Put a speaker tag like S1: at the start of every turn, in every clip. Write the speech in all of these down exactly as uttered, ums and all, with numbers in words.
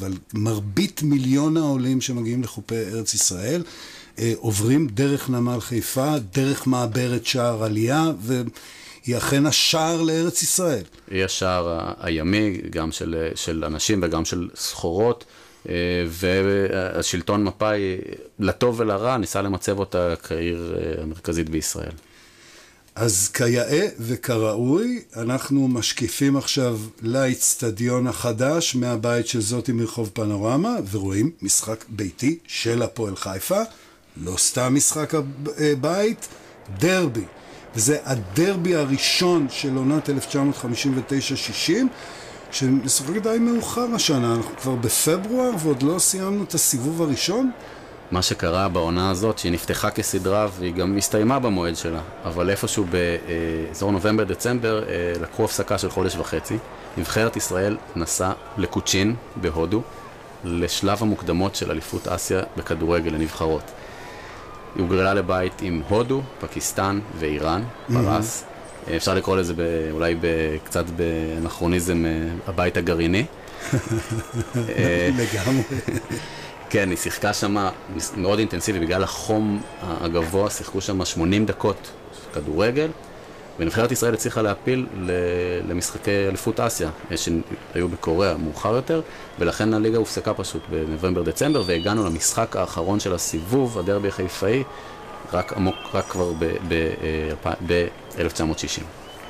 S1: אבל מרבית מיליון העולים שמגיעים לחופי ארץ ישראל, עוברים דרך נמל חיפה, דרך מעברת שער עלייה, והיא אכן השער לארץ ישראל.
S2: היא השער הימי, גם של, של אנשים וגם של סחורות, והשלטון מפא"י, לטוב ולרע, ניסה למצב אותה כעיר המרכזית בישראל.
S1: אז כיאה וכראוי, אנחנו משקיפים עכשיו לאצטדיון החדש מהבית של זאתי מרחוב פנורמה, ורואים משחק ביתי של הפועל חיפה, לא סתם משחק הבית, דרבי. וזה הדרבי הראשון של עונת אלף תשע מאות חמישים ותשע שישים, שמשחק די מאוחר השנה, אנחנו כבר בפברואר ועוד לא סיימנו את הסיבוב הראשון.
S2: מה שקרה בעונה הזאת, שהיא נפתחה כסדרה והיא גם הסתיימה במועד שלה, אבל איפשהו באזור נובמבר-דצמבר לקחו הפסקה של חודש וחצי. נבחרת ישראל נסעה לקוצ'ין בהודו, לשלב המוקדמות של אליפות אסיה בכדורגל לנבחרות. היא הוגרלה לבית עם הודו, פקיסטן ואיראן, פרס. אפשר לקרוא לזה אולי קצת באנכרוניזם הבית הגרעיני.
S1: לגמרי.
S2: כן, היא שיחקה שם מאוד אינטנסיבי, בגלל החום הגבוה, שיחקו שם שמונים דקות כדורגל, ונבחרת ישראל הצליחה להפיל למשחקי אליפות אסיה, שהיו בקוריאה מאוחר יותר, ולכן הליגה הופסקה פשוט בנובמבר-דצמבר, והגענו למשחק האחרון של הסיבוב, הדרבי החיפאי, רק עמוק, רק כבר ב-אלף תשע מאות שישים.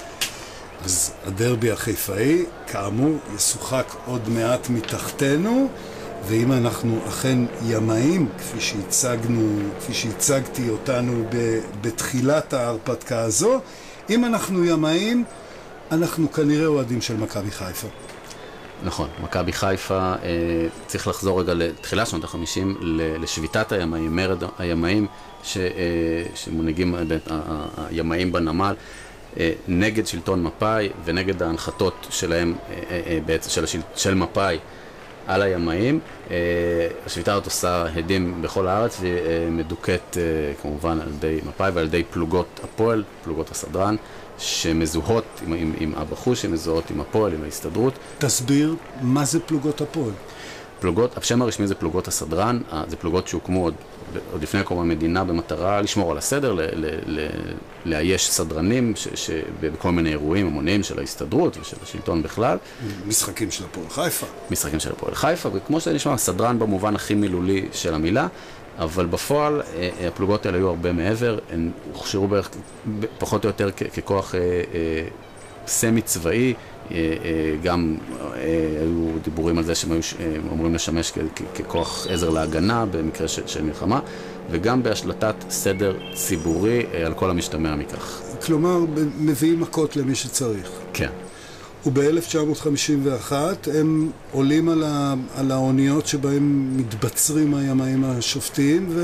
S1: אז הדרבי החיפאי, כאמור, ישוחק עוד מעט מתחתנו, ואם אנחנו אכן ימאים, כפי שהצגנו, כפי שהצגתי אותנו בתחילת ההרפתקה הזו, אם אנחנו ימאים, אנחנו כנראה אוהדים של מכבי חיפה.
S2: נכון, מכבי חיפה, אה, צריך לחזור רגע לתחילת שנות ה-חמישים, לשביתת הימאים, מרד הימאים, ש, אה, שמונהגים הימאים בנמל, אה, נגד שלטון מפא"י ונגד ההנחתות שלהם, אה, אה, בעצם של, השל, של מפא"י, על הימאים. השביתה הזאת עושה הדים בכל הארץ, והיא מדוקת כמובן על ידי מפא"י ועל ידי פלוגות הפועל, פלוגות הסדרן, שמזוהות עם, עם, עם אבא חוש, שמזוהות עם הפועל, עם ההסתדרות.
S1: תסביר מה זה פלוגות הפועל.
S2: פלוגות, השם הרשמי זה פלוגות הסדרן, זה פלוגות שהוקמו עוד, עוד לפני קום המדינה במטרה לשמור על הסדר, ל, ל, ל, לאייש סדרנים ש, ש, בכל מיני אירועים המוניים של ההסתדרות ושל השלטון בכלל.
S1: משחקים של הפועל חיפה.
S2: משחקים של הפועל חיפה, וכמו שזה נשמע, סדרן במובן הכי מילולי של המילה, אבל בפועל הפלוגות האלה היו הרבה מעבר, הן הוכשרו בערך פחות או יותר כ, ככוח אה, אה, סמי צבאי, גם היו דיבורים על זה שהם היו אמורים לשמש ככוח עזר להגנה במקרה של מלחמה, וגם בהשלטת סדר ציבורי על כל המשתמע מכך.
S1: כלומר, מביאים מכות למי שצריך.
S2: כן.
S1: וב-אלף תשע מאות חמישים ואחת הם עולים על, ה... על האוניות שבהם מתבצרים הימאים השופטים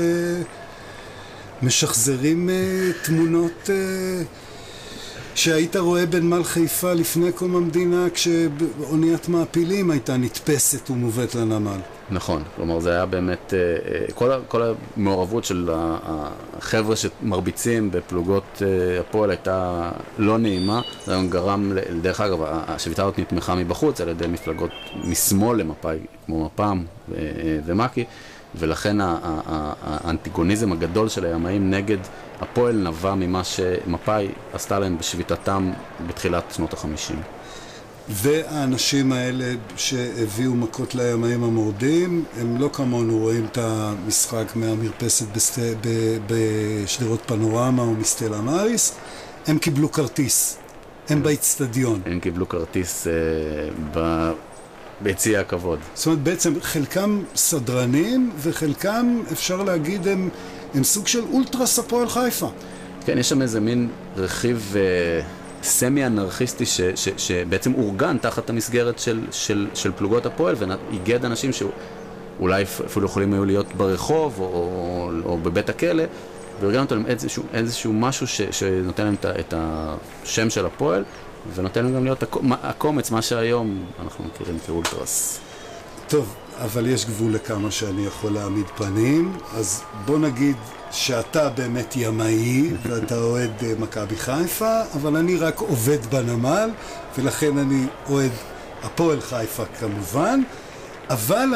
S1: ומשחזרים תמונות שהיית רואה בנמל חיפה לפני קום המדינה, כשאוניית מעפילים הייתה נתפסת ומובאת לנמל.
S2: נכון, כלומר זה היה באמת, כל, כל המעורבות של החבר'ה שמרביצים בפלוגות הפועל הייתה לא נעימה. זה גם גרם, דרך אגב, השביתה הזאת נתמכה מבחוץ על ידי מפלגות משמאל למפא"י, כמו מפ"ם ומק"י, ולכן האנטיגוניזם הגדול של הימאים נגד הפועל נבע ממה שמפא"י עשתה להם בשביתתם בתחילת שנות ה-חמישים.
S1: והאנשים האלה שהביאו מכות לימאים המורדים, הם לא כמונו רואים את המשחק מהמרפסת בסט... בשדרות פנורמה או מסטלה מאריס, הם קיבלו כרטיס, הם באצטדיון. הם קיבלו
S2: כרטיס אה, ב... ביציע הכבוד.
S1: זאת אומרת, בעצם חלקם סדרנים וחלקם, אפשר להגיד, הם, הם סוג של אולטרס הפועל חיפה.
S2: כן, יש שם איזה מין רכיב אה, סמי-אנרכיסטי ש, ש, שבעצם אורגן תחת המסגרת של, של, של פלוגות הפועל, והיגד אנשים שאולי אפילו יכולים היו להיות ברחוב או, או, או בבית הכלא, ואורגן אותם איזשהו, איזשהו משהו ש, שנותן להם את השם של הפועל, ונותן לנו גם להיות הקומץ, מה שהיום אנחנו מכירים כאולטרס.
S1: טוב, אבל יש גבול לכמה שאני יכול להעמיד פנים, אז בוא נגיד שאתה באמת ימאי, ואתה אוהד מכבי חיפה, אבל אני רק עובד בנמל, ולכן אני אוהד הפועל חיפה כמובן, אבל